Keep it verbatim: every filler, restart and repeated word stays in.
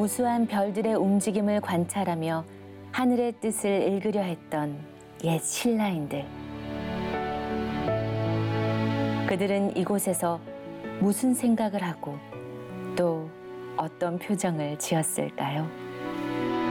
무수한 별들의 움직임을 관찰하며 하늘의 뜻을 읽으려 했던 옛 신라인들. 그들은 이곳에서 무슨 생각을 하고 또 어떤 표정을 지었을까요?